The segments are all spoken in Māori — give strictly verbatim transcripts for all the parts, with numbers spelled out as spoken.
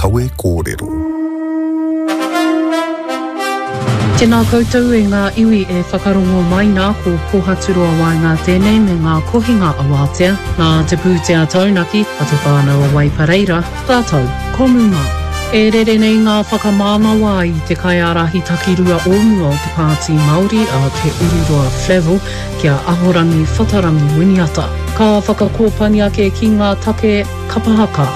kawe kōrero. Tēnā koutou e ngā iwi e whakarongo mai nā ko pohaturoa wai ngā tēnei me ngā kohinga awātea, nā te pūtea taunaki, a te whānau a Waipareira, tātou, komunga. E rere nei ngā whakamānawa i te kaiarahi takirua ōmua o te pāti Māori a te Ururoa Flevo kia ahorangi whatarangi winiata. Ka whakakōpani ake ki ngā take kapahaka.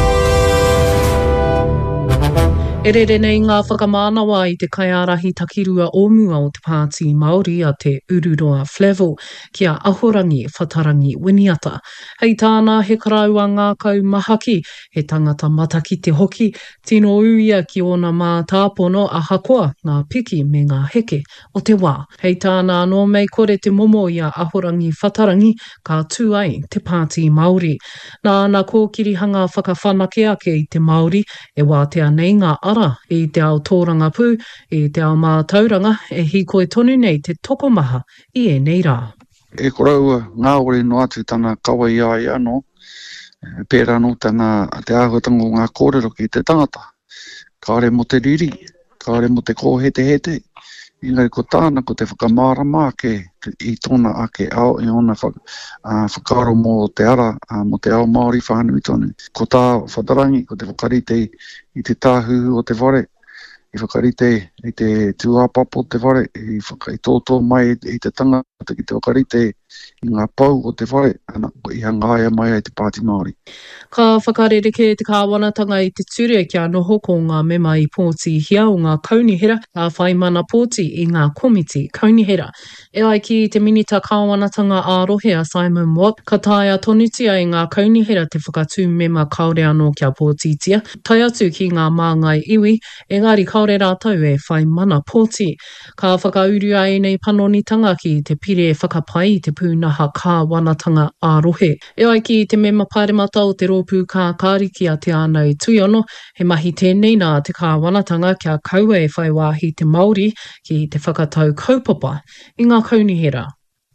E rere nei ngā whakamānawa i te kaiarahi takirua ōmua o te pāti Māori a te Ururoa Flevo kia ahorangi whatarangi winiata. Hei tāna he karaua ngā kau mahaki, he tangata mataki te hoki, tino uia ki ona mā tāpono a hakoa ngā piki me ngā heke o te wā. Hei tāna anō mei kore te momo i a ahorangi whatarangi ka tū ai te pāti Māori. Nā ana kōkirihanga whakawhanake ake i te Māori e wātea nei ngā ara i te ao tōranga pū, i te ao mātauranga, e hikoe tonu nei te toko maha i e nei rā. E koraua ngā ore no atu tana kawa i ai anō, pērā no tana te āhuatango ngā kōrero ki te tangata. Kāre mo te riri, kāre mo te kōhete hete, engari ko tāna ko te whakamārama ake i tōna ake ao i ona uh, whakaro mo te ara, uh, mo te ao Māori whānui tonu. Ko tā whatarangi, ko te whakarite i te tāhu o te whare, i whakarite i te tuāpapo o te whare, i, whaka, i tōtō mai i te tangata ki te whakarite i ngā pau o te whare, ana, i hangaia mai ai te pāti Māori. Ka whakarereke te kāwanatanga i te ture kia noho ko ngā mema i pōti hia o ngā kaunihera, ka whai mana pōti i ngā komiti kaunihera. E ai ki te minita kāwanatanga ārohe a Simon Watt, ka taia tonutia i ngā kaunihera te whakatū mema kaore anō kia pōtitia, tai atu ki ngā māngai iwi, engari kaore rātau e whai mana pōti. Ka whakauru ai nei panonitanga ki te pire whakapai i te pūnaha kāwanatanga ārohe. E ai ki te mema pāremata o te rōpū kā kāriki a te ānei tuiono, he mahi tēnei nā te kāwanatanga kia kaua e whai wāhi te Māori ki te whakatau kaupapa i ngā kaunihera.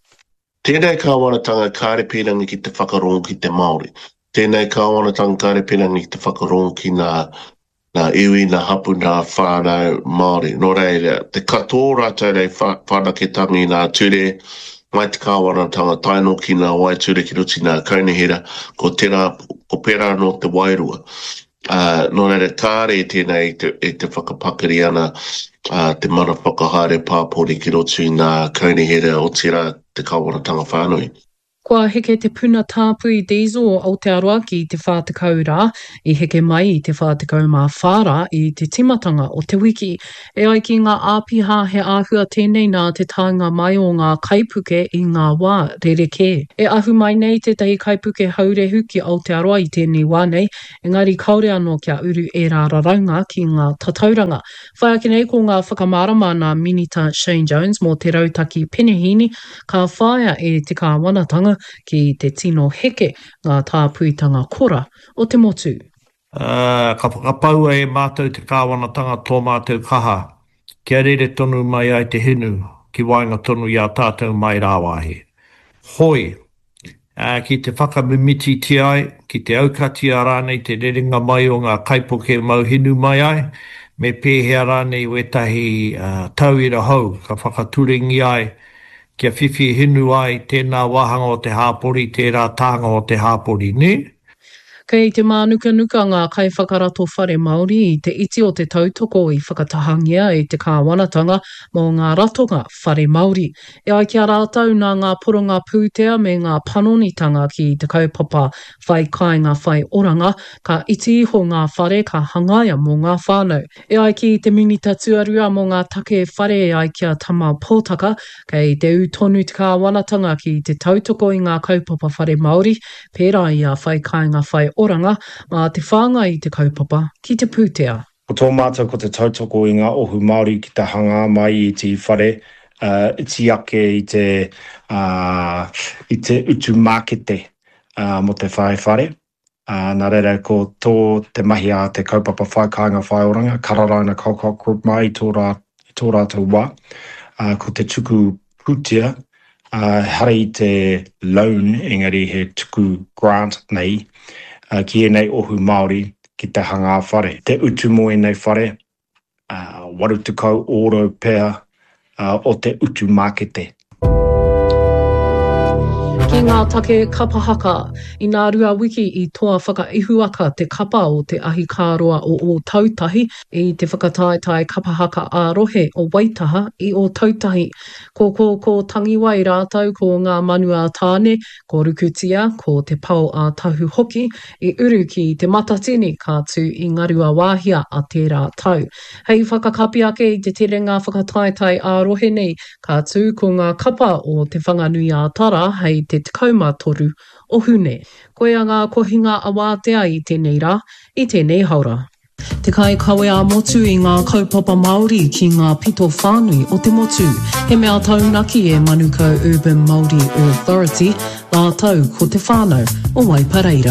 Tēnei kāwanatanga kārepirangi ki te whakarongo ki te Māori. Tēnei kāwanatanga kārepirangi ki te whakarongo ki nā, nā iwi, nā hapu, nā whānau Māori. Nō reira, te katoa rātou rei whanaketangi nā ture, mai te kāwanatanga taino ki nā waiture ki ruti nā kaunihera, ko tērā, ko pērā no te wairua. Uh, nō reira, kāre tēnei e te, e te whakapakari ana uh, te mana whakahare pāpori ki ruti nā kaunihera o tērā te kāwanatanga whānui. Kua heke te puna tāpui diesel o Aotearoa ki te whātekau rā, i heke mai i te whātekau mā whāra i te timatanga o te wiki. E ai ki ngā āpiha he āhua tēnei nā te tāinga mai o ngā kaipuke i ngā wā rereke. E ahu mai nei te tahi kaipuke haurehu ki Aotearoa i tēnei wā nei, engari kaore anō kia uru e rā raraunga ki ngā tatauranga. Whai ake nei ko ngā whakamārama nā Minita Shane Jones mō te rautaki Penehini, ka whaia e te kāwanatanga ki te tino heke ngā tāpuitanga kora o te motu. Uh, ka whakapau e mātou te kāwanatanga tō mātou kaha. Kia rere tonu mai ai te hinu, ki wainga tonu i a tātou mai rāwahi. Hoi, uh, ki te whakamimiti ti ai, ki te aukati a rānei te rerenga mai o ngā kaipoke mauhinu mai ai, me pēhea rānei wetahi uh, tauira hau, ka whakaturingi ai, kia whiwhi hinu ai tēnā wahanga o te hāpori, tērā tāanga o te hāpori, ne? Kei te mānuka nuka ngā kai whakarato whare Māori i te iti o te tautoko i whakatahangia i te kāwanatanga mō ngā ratonga whare Māori. E ai kia rātau nā ngā poronga pūtea me ngā panonitanga ki te kaupapa whai kāinga whai oranga, ka iti iho ngā whare ka hangaia mō ngā whānau. E ai ki te minita tuarua mō ngā take whare e ai kia tama pōtaka, kei te utonu te kāwanatanga ki te tautoko i ngā kaupapa whare Māori, pērā i a whai kāinga whai oranga, mā te whānga i te kaupapa ki te pūtea. Ko tō mātou ko te tautoko i ngā ohu Māori ki te hanga mai i te whare, uh, iti ake i te, uh, i te utu mākete uh, mo te whai whare. Uh, nā reira ko tō te mahi a te kaupapa whai kāinga whai oranga, kararaina kaukau group mai i tō rātou wā, uh, ko te tuku pūtea, uh, hara i te loan, engari he tuku grant nei, Uh, ki e nei ohu Māori ki te hanga whare. Te utu moe nei whare, uh, waru tukau oro pēr uh, o te utu mākete. Ki ngā take kapahaka, i ngā rua wiki i toa whakaihuaka te kapa o te ahi kāroa o o tautahi i te whakataetai kapahaka ārohe o Waitaha i o tautahi. Ko ko ko tangiwai rātau ko ngā manua tāne, ko rukutia, ko te pau a tahu hoki, i uru ki te matatini kā tū i ngarua wāhia a tērā tau. Hei whakakapi ake i te tere ngā whakataetai ārohe nei, kā tū ko ngā kapa o te whanganui a tara hei te te kaumatoru o hune. Koe a ngā kohinga a wātea i tēnei rā, i tēnei haura. Te kai kawe a motu i ngā kaupapa Māori ki ngā pito whānui o te motu. He mea taunaki e Manukau Urban Māori Authority, la tau ko te whānau o Waipareira.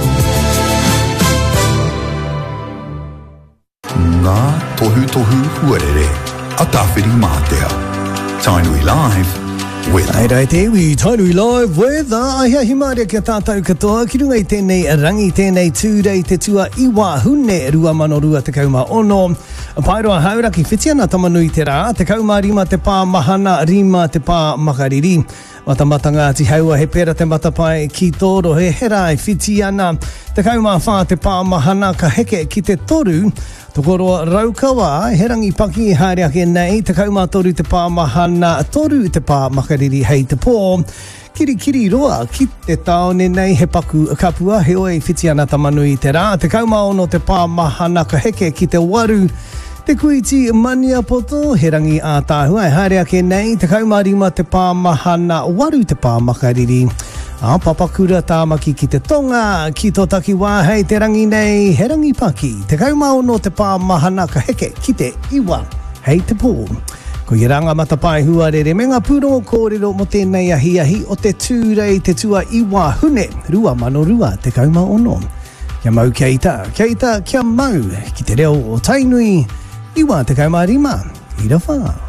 Ngā tohu tohu huarere, a tawhiri mātea. Tainui Live. Ai rai te iwi, Tainui Live Weather, ai hea himaria kia tātou katoa, ki runga i tēnei rangi tēnei tūrei te tua iwa hune rua mano rua te kauma ono. Pairoa hauraki whitiana tamanui te rā, te kauma rima te pā mahana, rima te pā makariri. Matamatanga ti haua he pera te matapai ki tōro he herai whitiana. Te kauma whā te pā mahana ka heke ki te toru. Tokoroa raukawa, he rangi paki e haere ake nei, te kauma toru te pā mahana, toru te pā makariri hei te pō. Kiri kiri roa, ki te taone nei he paku kapua, he oe whitiana tamanui te rā. Te kauma ono te pā mahana ka heke ki te waru. Te kuiti mania poto, he rangi a tāhua, e haere ake nei, te kauma rima te pā mahana, waru te pā makariri. A papakura tāmaki ki te tonga, ki tō taki wā, hei te rangi nei, he rangi paki, te kauma ono te pā mahana ka heke ki te iwa, hei te pō. Ko i ranga matapai huarere, me ngā pūrongo kōrero mo tēnei ahi ahi o te tūrei te tua iwa hune, rua mano rua te kauma ono. Kia mau kia ita, kia ita, kia mau, ki te reo o Tainui, iwa te kauma rima, ira whā.